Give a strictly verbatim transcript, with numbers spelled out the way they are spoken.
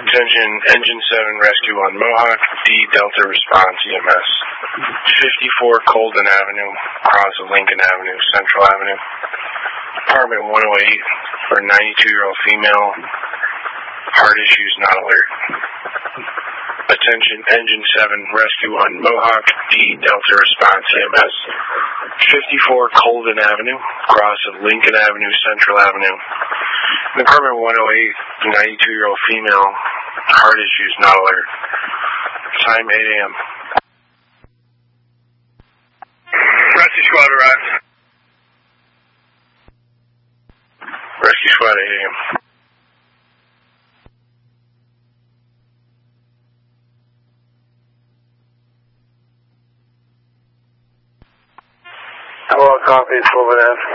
Attention, Engine seven Rescue on Mohawk, D Delta Response E M S. fifty-four Colden Avenue, across of Lincoln Avenue, Central Avenue. Apartment one oh eight for a ninety-two-year-old female. Heart issues not alert. Attention, Engine seven Rescue on Mohawk, D Delta Response E M S. fifty-four Colden Avenue, across of Lincoln Avenue, Central Avenue. Apartment one oh eight, ninety-two-year-old female. Heart issues not alert. Time eight a.m. Rescue squad arrived. Rescue squad eight a.m. Hello, copy, it's moving in.